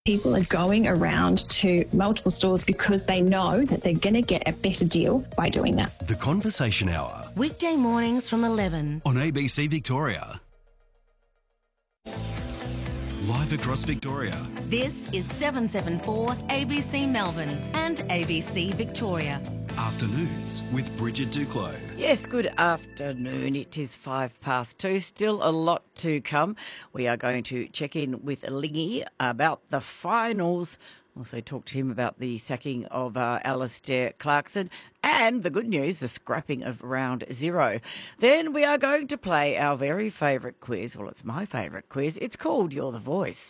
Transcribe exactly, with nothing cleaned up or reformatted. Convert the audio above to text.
People are going around to multiple stores because they know that they're going to get a better deal by doing that. The Conversation Hour. Weekday mornings from eleven. On A B C Victoria. Live across Victoria. This is seven seven four A B C Melbourne and A B C Victoria. Afternoons with Bridget Duclos. Yes, good afternoon. It is five past two. Still a lot to come. We are going to check in with Lingy about the finals. Also talk to him about the sacking of uh, Alistair Clarkson and the good news, the scrapping of round zero. Then we are going to play our very favourite quiz. Well, it's my favourite quiz. It's called You're the Voice.